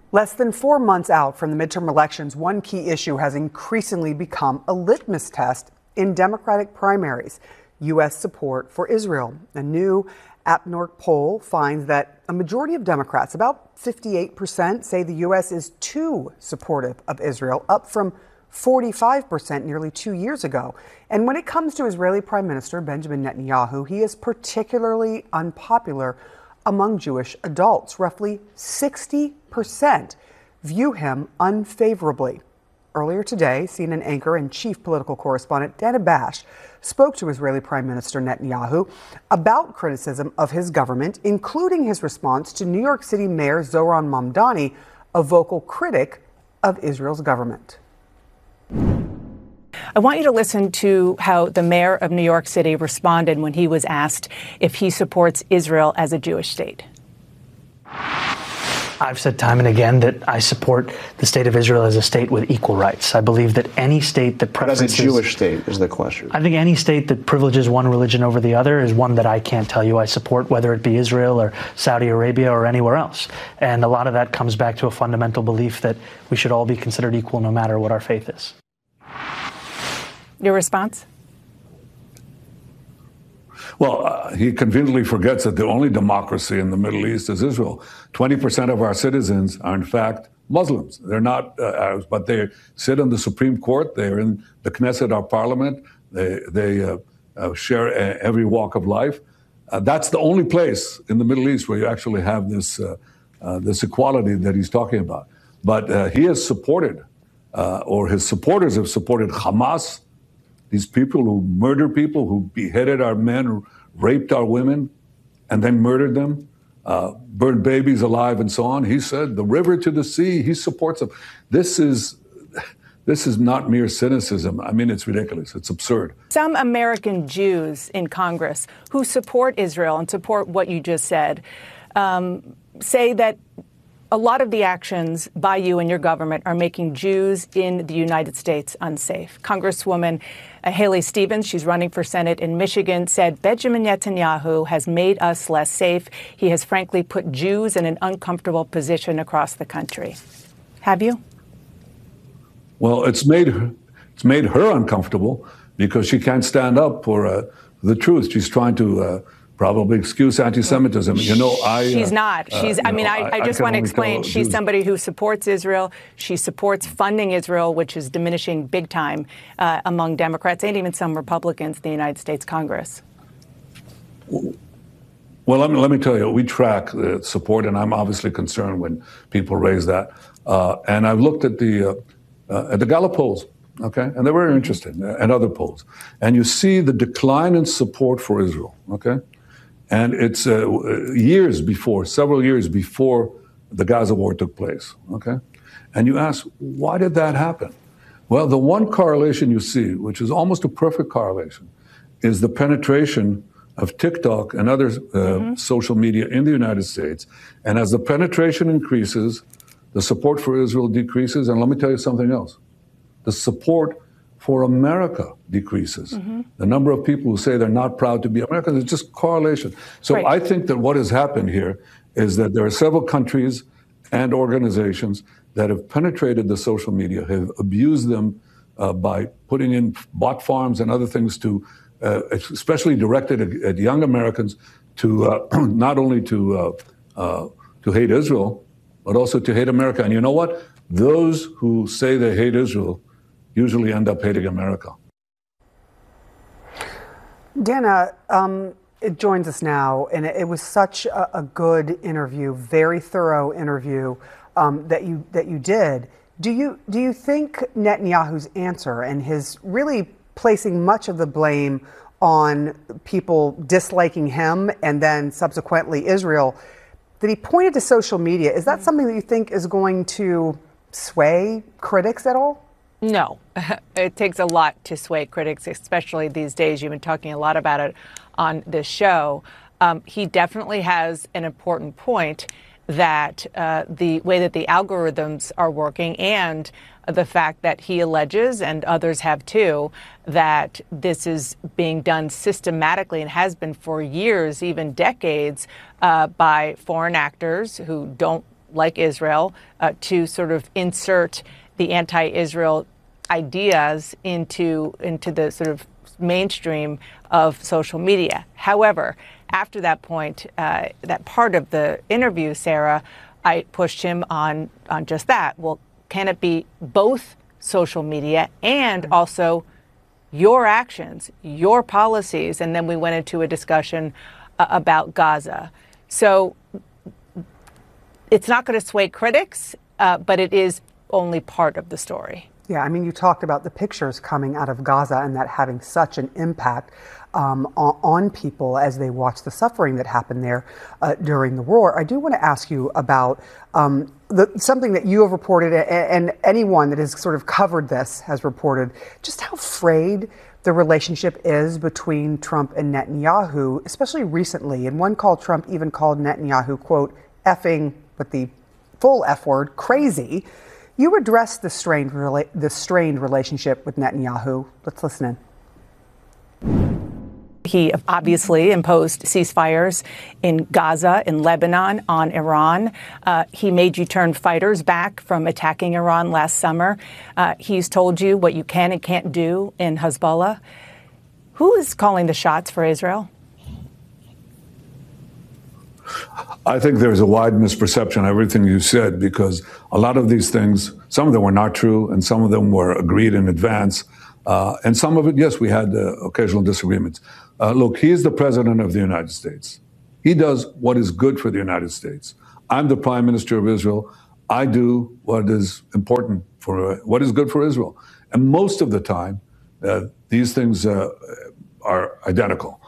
Less than 4 months out from the midterm elections, one key issue has increasingly become a litmus test in Democratic primaries: U.S. support for Israel. A new AppNork poll finds that a majority of Democrats, about 58%, say the U.S. is too supportive of Israel, up from 45% nearly 2 years ago. And when it comes to Israeli Prime Minister Benjamin Netanyahu, he is particularly unpopular among Jewish adults. Roughly 60% view him unfavorably. Earlier today, CNN anchor and chief political correspondent Dana Bash spoke to Israeli Prime Minister Netanyahu about criticism of his government, including his response to New York City Mayor Zohran Mamdani, a vocal critic of Israel's government. I want you to listen to how the mayor of New York City responded when he was asked if he supports Israel as a Jewish state. I've said time and again that I support the state of Israel as a state with equal rights. I believe that any state that preferences... As a Jewish state is the question. I think any state that privileges one religion over the other is one that I can't tell you I support, whether it be Israel or Saudi Arabia or anywhere else. And a lot of that comes back to a fundamental belief that we should all be considered equal no matter what our faith is. Your response? Well, he conveniently forgets that the only democracy in the Middle East is Israel. 20% of our citizens are, in fact, Muslims. They're not Arabs, but they sit on the Supreme Court. They're in the Knesset, our parliament. They share every walk of life. That's the only place in the Middle East where you actually have this equality that he's talking about. But he has supported, or his supporters have supported Hamas, these people who murder people, who beheaded our men, who raped our women, and then murdered them, burned babies alive and so on. He said, the river to the sea, he supports them. This is not mere cynicism. I mean, it's ridiculous. It's absurd. Some American Jews in Congress who support Israel and support what you just said say that a lot of the actions by you and your government are making Jews in the United States unsafe. Congresswoman Haley Stevens, she's running for Senate in Michigan, said Benjamin Netanyahu has made us less safe. He has frankly put Jews in an uncomfortable position across the country. Have you? Well, it's made her uncomfortable because she can't stand up for the truth. She's trying to probably excuse anti-Semitism. She's not. I just want to explain. She's somebody who supports Israel. She supports funding Israel, which is diminishing big time among Democrats and even some Republicans in the United States Congress. Well, let me tell you, we track the support, and I'm obviously concerned when people raise that. And I've looked at the Gallup polls. Okay, and they're very interesting, and other polls. And you see the decline in support for Israel. Okay. And it's several years before the Gaza war took place, okay? And you ask, why did that happen? Well, the one correlation you see, which is almost a perfect correlation, is the penetration of TikTok and other social media in the United States. And as the penetration increases, the support for Israel decreases. And let me tell you something else. The support for America decreases. The number of people who say they're not proud to be Americans, it's just correlation. So right. I think that what has happened here is that there are several countries and organizations that have penetrated the social media, have abused them by putting in bot farms and other things to, especially directed at young Americans, to not only to hate Israel, but also to hate America. And you know what? Those who say they hate Israel usually end up hating America. Dana, it joins us now, and it was such a good interview, very thorough interview that you did. Do you think Netanyahu's answer and his really placing much of the blame on people disliking him and then subsequently Israel, that he pointed to social media, is that something that you think is going to sway critics at all? No, it takes a lot to sway critics, especially these days. You've been talking a lot about it on this show. He definitely has an important point that the way that the algorithms are working and the fact that he alleges, and others have too, that this is being done systematically and has been for years, even decades, by foreign actors who don't like Israel, to sort of insert the anti-Israel ideas into the sort of mainstream of social media. However, after that point, that part of the interview, Sarah, I pushed him on just that. Well, can it be both social media and also your actions, your policies? And then we went into a discussion about Gaza. So it's not going to sway critics, but it is only part of the story. Yeah, I mean, you talked about the pictures coming out of Gaza and that having such an impact on people as they watch the suffering that happened there during the war. I do want to ask you about something that you have reported, and anyone that has sort of covered this has reported, just how frayed the relationship is between Trump and Netanyahu, especially recently. And one call, Trump even called Netanyahu, quote, effing, with the full F word, crazy. You addressed the strained relationship with Netanyahu. Let's listen in. He obviously imposed ceasefires in Gaza, in Lebanon, on Iran. He made you turn fighters back from attacking Iran last summer. He's told you what you can and can't do in Hezbollah. Who is calling the shots for Israel? I think there's a wide misperception of everything you said, because a lot of these things, some of them were not true, and some of them were agreed in advance. And some of it, yes, we had occasional disagreements. Look, he is the president of the United States. He does what is good for the United States. I'm the prime minister of Israel. I do what is important for what is good for Israel. And most of the time, these things are identical.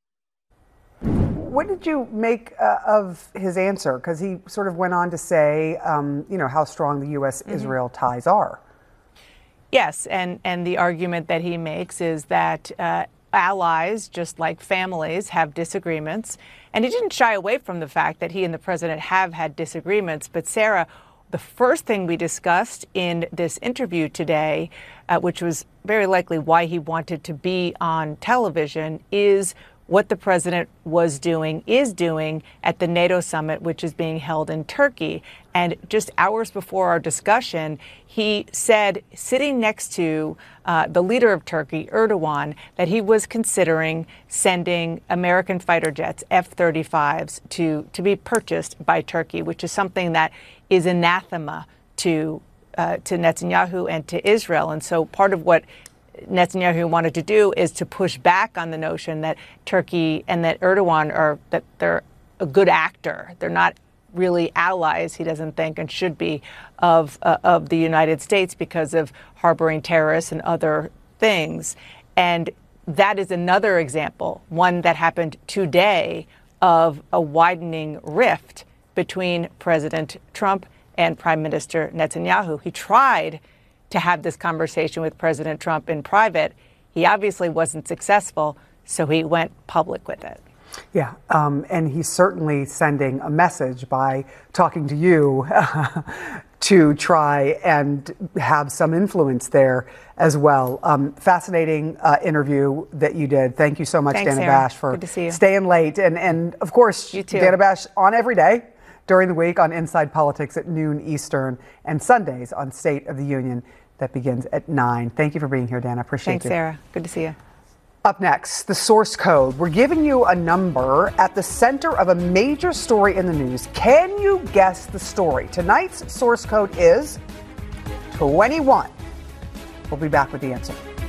What did you make of his answer? Because he sort of went on to say, how strong the U.S.-Israel ties are. Yes, and the argument that he makes is that allies, just like families, have disagreements. And he didn't shy away from the fact that he and the president have had disagreements. But Sarah, the first thing we discussed in this interview today, which was very likely why he wanted to be on television, is what the president is doing at the NATO summit, which is being held in Turkey. And just hours before our discussion, he said, sitting next to the leader of Turkey, Erdogan, that he was considering sending American fighter jets, F-35s, to be purchased by Turkey, which is something that is anathema to Netanyahu and to Israel. And so part of what Netanyahu wanted to do is to push back on the notion that Turkey and that Erdogan that they're a good actor. They're not really allies, he doesn't think, and should be, of the United States because of harboring terrorists and other things. And that is another example, one that happened today, of a widening rift between President Trump and Prime Minister Netanyahu. He tried to have this conversation with President Trump in private. He obviously wasn't successful, so he went public with it. Yeah, and he's certainly sending a message by talking to you to try and have some influence there as well. Fascinating interview that you did. Thank you so much, Thanks, Dana Sarah. Bash, for Good to see you. Staying late. And of course, You too. Dana Bash on every day during the week on Inside Politics at noon Eastern, and Sundays on State of the Union that begins at 9. Thank you for being here, Dana. Appreciate it. Thanks, Sarah. Good to see you. Up next, the source code. We're giving you a number at the center of a major story in the news. Can you guess the story? Tonight's source code is 21. We'll be back with the answer.